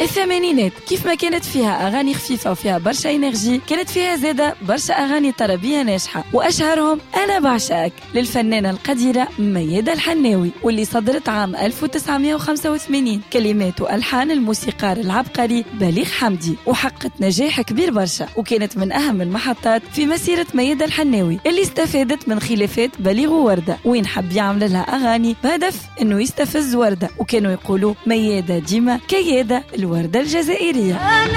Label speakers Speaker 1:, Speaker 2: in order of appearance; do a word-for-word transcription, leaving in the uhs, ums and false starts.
Speaker 1: الثمانينات كيف ما كانت فيها أغاني خفيفة وفيها برشا إنرجي، كانت فيها زادة برشا أغاني طربية ناجحة، وأشهرهم أنا بعشقك للفنانة القديرة ميادة الحناوي، واللي صدرت عام ألف وتسعمائة وخمسة وثمانين، كلمات وألحان الموسيقار العبقري بليغ حمدي، وحققت نجاح كبير برشا، وكانت من أهم المحطات في مسيرة ميادة الحناوي اللي استفادت من خلافات بليغ ووردة، وين حب يعمل لها أغاني بهدف إنه يستفز وردة، وكانوا يقولوا ميادة ديما كيادة الوردة الجزائرية.